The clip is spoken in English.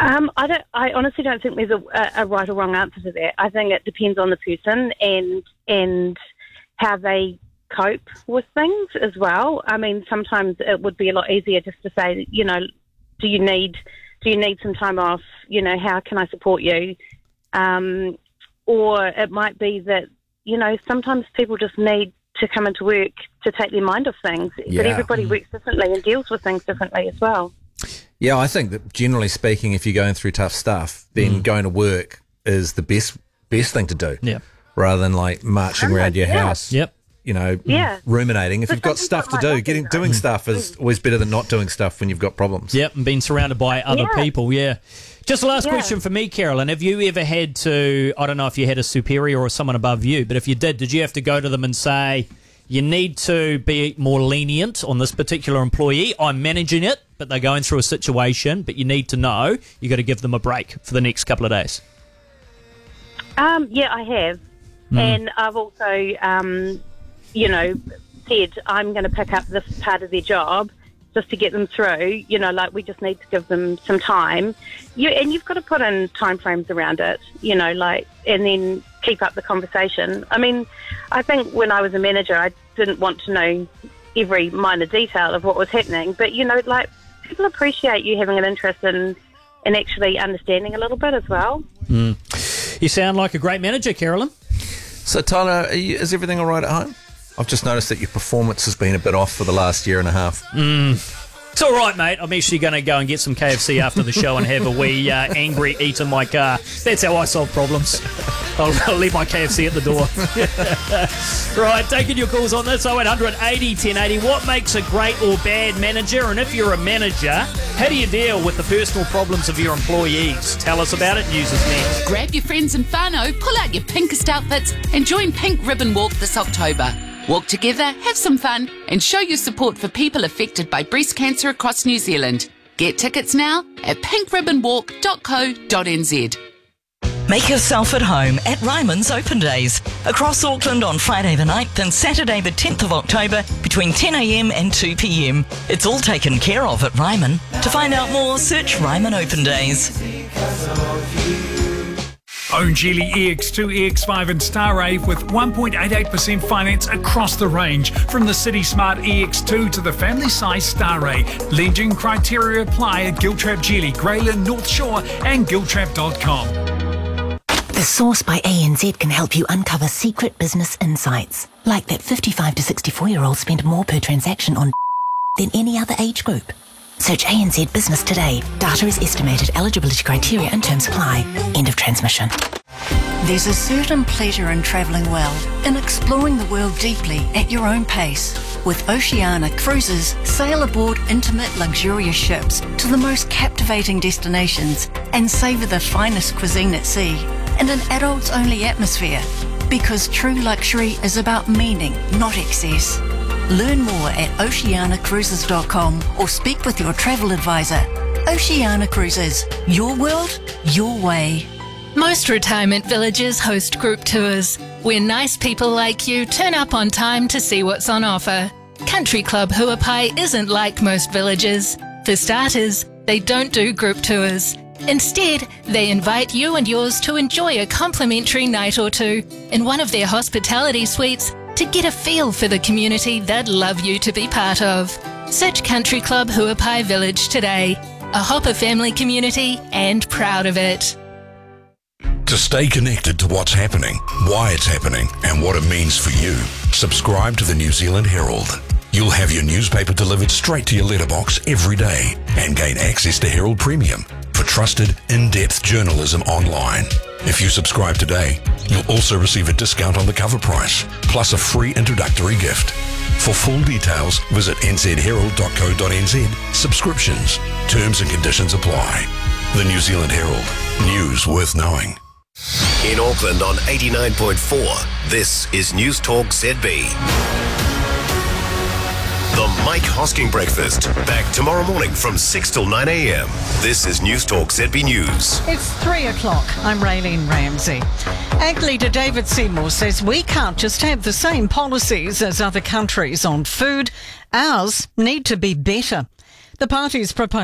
I honestly don't think there's a right or wrong answer to that. I think it depends on the person and how they cope with things as well. I mean, sometimes it would be a lot easier just to say, do you need some time off? How can I support you? Or it might be that, sometimes people just need to come into work to take their mind off things. Yeah. But everybody works differently and deals with things differently as well. Yeah, I think that generally speaking, if you're going through tough stuff, then going to work is the best thing to do. Yeah. Rather than like marching around your house. Yep. Ruminating. If you've got stuff to do, doing stuff is always better than not doing stuff when you've got problems. Yep, and being surrounded by other people, Just the last question for me, Carolyn. Have you ever had to, I don't know if you had a superior or someone above you, but if you did you have to go to them and say, you need to be more lenient on this particular employee? I'm managing it, but they're going through a situation, but you need to know you got to give them a break for the next couple of days. I have. And I've also, said I'm going to pick up this part of their job just to get them through, we just need to give them some time. And you've got to put in time frames around it, and then keep up the conversation. I mean, I think when I was a manager, I didn't want to know every minor detail of what was happening, but, people appreciate you having an interest in actually understanding a little bit as well. You sound like a great manager, Carolyn. So, Tyler, is everything all right at home? I've just noticed that your performance has been a bit off for the last year and a half. It's all right, mate. I'm actually going to go and get some KFC after the show and have a wee angry eat in my car. That's how I solve problems. I'll leave my KFC at the door. Right, taking your calls on this, 0800 80 1080. What makes a great or bad manager? And if you're a manager, how do you deal with the personal problems of your employees? Tell us about it. News is next. Grab your friends and whānau, pull out your pinkest outfits and join Pink Ribbon Walk this October. Walk together, have some fun, and show your support for people affected by breast cancer across New Zealand. Get tickets now at pinkribbonwalk.co.nz. Make yourself at home at Ryman's Open Days across Auckland on Friday the 9th and Saturday the 10th of October between 10am and 2pm. It's all taken care of at Ryman. To find out more, search Ryman Open Days. Own Geely EX2, EX5 and Starrave with 1.88% finance across the range. From the City Smart EX2 to the family size Starray. Lending criteria apply at Giltrap Geely, Greyland, North Shore and Giltrap.com. The Source by ANZ can help you uncover secret business insights. Like that 55 to 64-year-olds spend more per transaction on than any other age group. Search ANZ Business today. Data is estimated. Eligibility criteria and terms apply. End of transmission. There's a certain pleasure in travelling well, in exploring the world deeply at your own pace. With Oceania Cruises, sail aboard intimate, luxurious ships to the most captivating destinations and savour the finest cuisine at sea in an adults-only atmosphere. Because true luxury is about meaning, not excess. Learn more at oceanacruises.com or speak with your travel advisor. Oceania Cruises, your world, your way. Most retirement villages host group tours, where nice people like you turn up on time to see what's on offer. Country Club Huapai isn't like most villages. For starters, they don't do group tours. Instead, they invite you and yours to enjoy a complimentary night or two in one of their hospitality suites to get a feel for the community they'd love you to be part of. Search Country Club Huapai Village today. A Hopper family community and proud of it. To stay connected to what's happening, why it's happening, and what it means for you, subscribe to the New Zealand Herald. You'll have your newspaper delivered straight to your letterbox every day and gain access to Herald Premium for trusted, in-depth journalism online. If you subscribe today, you'll also receive a discount on the cover price, plus a free introductory gift. For full details, visit nzherald.co.nz. Subscriptions. Terms and conditions apply. The New Zealand Herald. News worth knowing. In Auckland on 89.4, this is News Talk ZB. The Mike Hosking Breakfast. Back tomorrow morning from 6 till 9 a.m. This is News Talk ZB News. It's 3 o'clock. I'm Raylene Ramsey. Ag leader David Seymour says we can't just have the same policies as other countries on food. Ours need to be better. The party's proposed